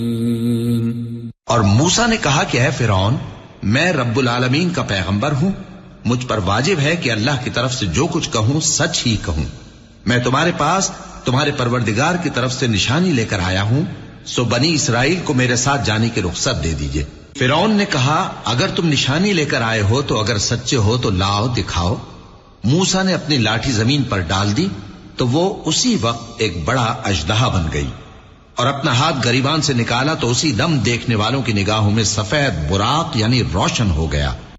और मूसा ने कहा कि ऐ फिरौन, मैं रब्बुल आलमीन का पैगंबर हूं, मुझ पर वाजिब है कि अल्लाह की तरफ से जो कुछ कहूं सच ही कहूं। मैं तुम्हारे पास तुम्हारे परवरदिगार की तरफ से निशानी लेकर आया हूं, सो बनी इसराइल को मेरे साथ जाने की रुख्सत दे दीजिए। फिरौन ने कहा, अगर तुम निशानी लेकर आए हो तो अगर सच्चे हो तो लाओ, दिखाओ। मूसा ने अपनी लाठी जमीन पर डाल दी तो वो उसी वक्त एक बड़ा अजदहा बन गई, और अपना हाथ गरीबान से निकाला तो उसी दम देखने वालों की निगाहों में सफेद बुराक यानी रोशन हो गया।